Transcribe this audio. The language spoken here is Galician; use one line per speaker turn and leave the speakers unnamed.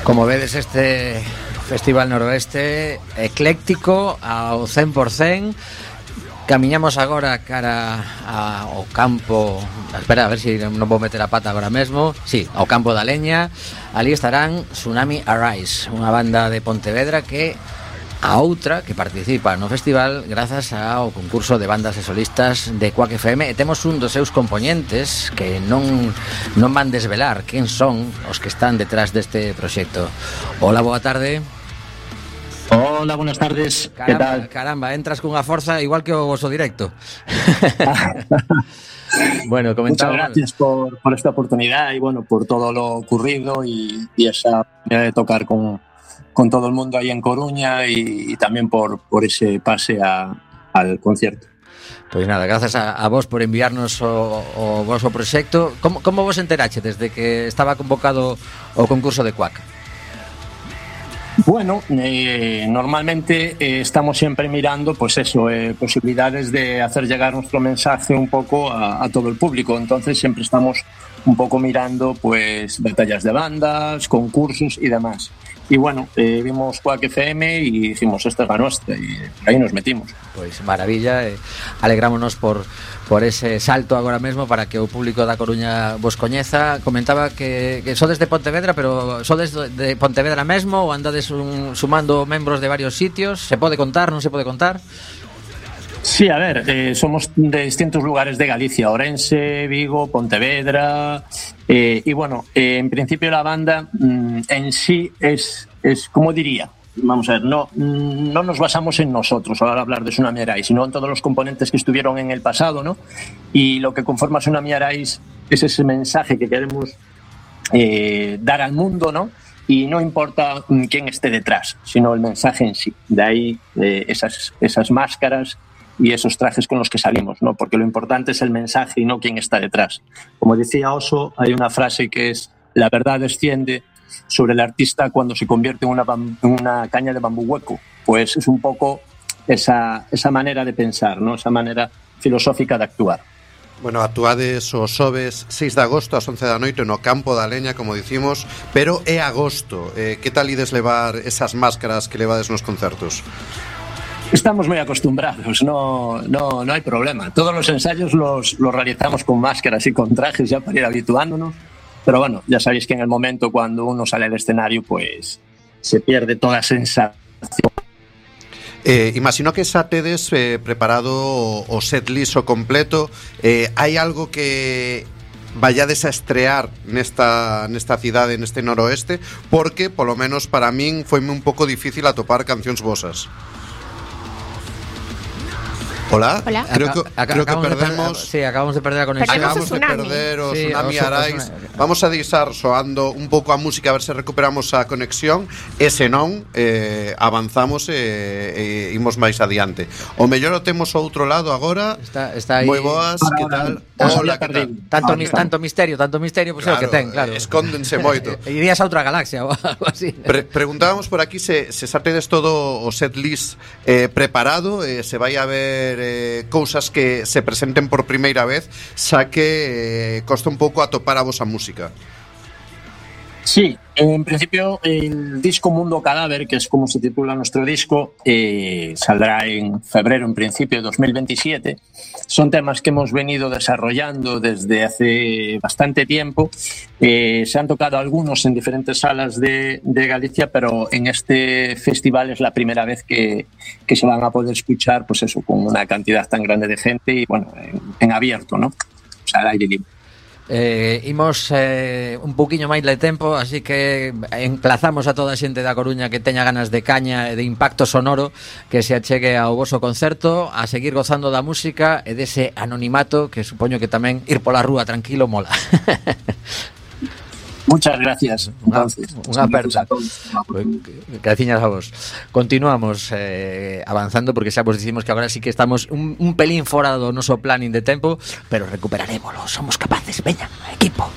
Como vedes, este Festival Noroeste ecléctico ao 100%. Camiñamos agora cara ao campo. Espera, a ver se non vou meter a pata agora mesmo. Sí, ao campo da Leña. Ali estarán Tsunami Arise, unha banda de Pontevedra que a outra que participa no festival grazas ao concurso de bandas e solistas de Quack FM, e temos un dos seus componentes que non van desvelar quen son os que están detrás deste proxecto. Hola, boa tarde.
Hola, buenas tardes.
Caramba,
¿qué tal?
Caramba, entras cunha forza igual que o voso directo. Bueno, comentamos.
Muchas gracias por esta oportunidad y bueno, por todo lo ocurrido y esa manera de tocar con todo el mundo ahí en Coruña y también por ese pase al concierto.
Pois nada, grazas a vos por enviarnos o voso proxecto. Como vos enterache desde que estaba convocado o concurso de Quack?
Bueno, normalmente estamos siempre mirando pues eso, posibilidades de hacer llegar nuestro mensaje un poco a todo el público. Entonces siempre estamos un poco mirando pues batallas de bandas, concursos y demás. Y bueno, vimos Quack FM y dijimos, esta es la nuestra, y ahí nos metimos.
Pois maravilla, alegrámonos por ese salto agora mesmo para que o público da Coruña vos coñeza. Comentaba que sodes de Pontevedra, pero sodes de Pontevedra mesmo ou andades sumando membros de varios sitios? Se pode contar, non se pode contar?
Sí, a ver, somos de distintos lugares de Galicia, Ourense, Vigo, Pontevedra, y bueno, en principio la banda en sí es como diría, vamos a ver, no nos basamos en nosotros a la hora de hablar de Tsunami Arise, sino en todos los componentes que estuvieron en el pasado, ¿no? Y lo que conforma Tsunami Arise es ese mensaje que queremos dar al mundo, ¿no? Y no importa quién esté detrás, sino el mensaje en sí. De ahí esas máscaras y esos trajes con los que salimos, ¿no? Porque lo importante es el mensaje y no quién está detrás. Como decía Oso, hay una frase que es: la verdad desciende sobre el artista cuando se convierte en una caña de bambú hueco. Pues es un poco esa manera de pensar, ¿no? Esa manera filosófica de actuar.
Bueno, actuades o xoves 6 de agosto ás 11 da noite no campo da Leña, como dicimos, pero é agosto. Que tal ides levar esas máscaras que levades nos concertos?
Estamos muy acostumbrados, no hay problema. Todos los ensayos los realizamos con máscaras y con trajes ya para ir habituándonos. Pero bueno, ya sabéis que en el momento cuando uno sale al escenario, pues se pierde toda sensación.
Imagino que xa tedes preparado o setlist o completo. Hai algo que vayades a estrear nesta cidade, neste noroeste? Porque, polo menos para min, foime un pouco difícil atopar cancións vosas. Hola. Creo que perdemos.
Acabamos de perder a conexión.
Acabamos de perder o Tsunami Arise. Vamos a deixar soando un pouco a música a ver se recuperamos a conexión. E se non, avanzamos e imos máis adiante. O mellor o temos ao outro lado agora.
Está aí.
Moi boas, que tal? Hola, que tal?
Tanto misterio, pues claro, é o que ten, claro.
Escóndense moito.
Irías a outra galaxia ou algo así.
Preguntábamos por aquí se xa tedes todo o setlist preparado, se vai a ver cousas que se presenten por primeira vez, xa que costa un pouco atopar a vosa música.
Sí, en principio el disco Mundo Cadáver, que es como se titula nuestro disco, saldrá en febrero, en principio, de 2027. Son temas que hemos venido desarrollando desde hace bastante tiempo. Se han tocado algunos en diferentes salas de Galicia, pero en este festival es la primera vez que se van a poder escuchar, pues eso, con una cantidad tan grande de gente y, bueno, en abierto, ¿no? O sea, al aire libre.
Imos un pouquiño máis de tempo, así que emplazamos a toda a xente da Coruña que teña ganas de caña e de impacto sonoro que se achegue ao voso concerto, a seguir gozando da música e dese anonimato que supoño que tamén ir pola rúa tranquilo mola.
Muchas gracias.
Unha aperta. Graciñas a vos. Continuamos avanzando porque xa vos dicimos que agora sí que estamos un pelín fora do noso planning de tempo, pero recuperaremoslo. Somos capaces. Veña, equipo.